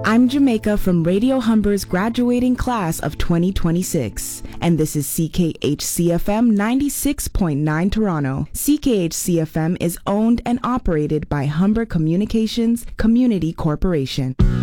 I'm Jamaica from Radio Humber's graduating class of 2026, and this is CKHCFM 96.9 Toronto. CKHCFM is owned and operated by Humber Communications Community Corporation.